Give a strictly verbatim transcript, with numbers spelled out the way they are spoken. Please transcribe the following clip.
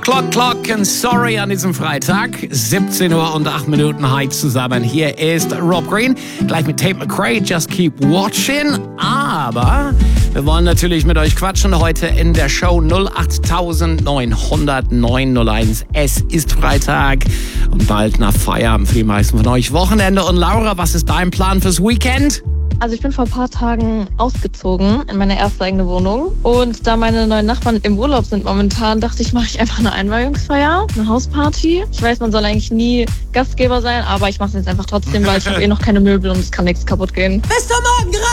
Clock, Clock and Sorry an diesem Freitag. siebzehn Uhr und acht Minuten heute zusammen. Hier ist Rob Green, gleich mit Tate McRae, Just Keep Watching. Aber wir wollen natürlich mit euch quatschen heute in der Show null acht neun null null neun null eins. Es ist Freitag und bald nach Feierabend für die meisten von euch. Wochenende. Und Laura, was ist dein Plan fürs Weekend? Also ich bin vor ein paar Tagen ausgezogen in meine erste eigene Wohnung. Und da meine neuen Nachbarn im Urlaub sind momentan, dachte ich, mache ich einfach eine Einweihungsfeier, eine Hausparty. Ich weiß, man soll eigentlich nie Gastgeber sein, aber ich mache es jetzt einfach trotzdem, weil ich habe eh noch keine Möbel und es kann nichts kaputt gehen. Bis zum Morgen,